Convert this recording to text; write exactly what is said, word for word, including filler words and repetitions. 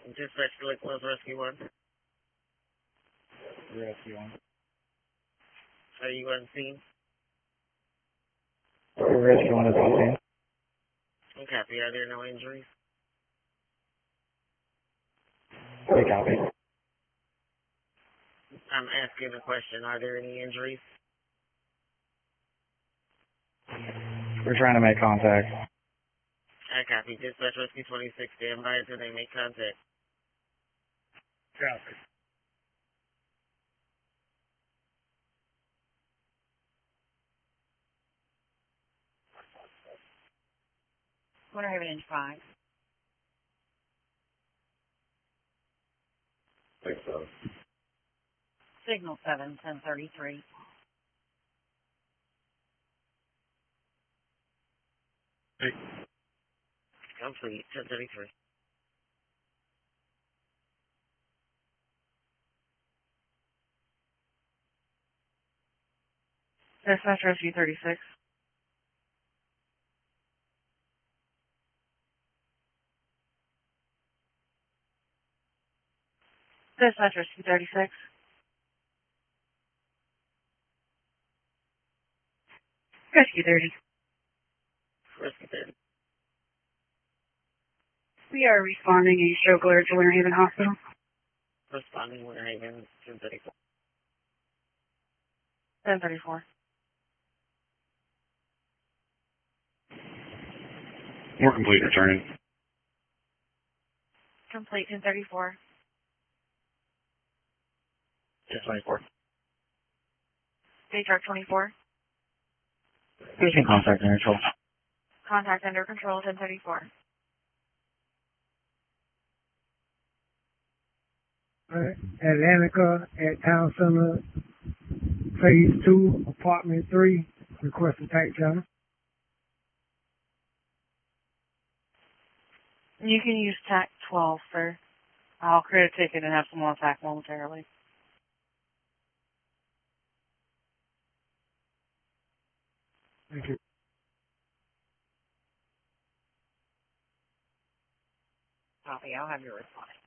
Dispatch to Lake Wells Rescue one. Rescue one. Are you on scene? Rescue one is on scene. Copy. Are there no injuries? We copy. I'm asking a question. Are there any injuries? We're trying to make contact. I copy. Dispatch Rescue twenty-six. Stand by until they make contact. Copy. Winter Haven inch five. Six seven. Signal seven, ten thirty-three. Hey. Complete. ten thirty-three. Dispatch Rescue thirty-six. Dispatch Rescue thirty-six. Rescue thirty. Rescue thirty. We are responding a stroke alert to Winter Haven Hospital. Responding Winter Haven ten thirty-four. ten thirty-four. We're complete returning. Complete ten thirty-four. ten twenty-four. J Truck twenty-four. Station contact and control. Contact under control ten thirty-four. Alright, Atlantica at Town Center, Phase two, Apartment three, request a tank channel. You can use T A C twelve, sir. I'll create a ticket and have someone attack momentarily. Thank you. Copy. I'll have your response.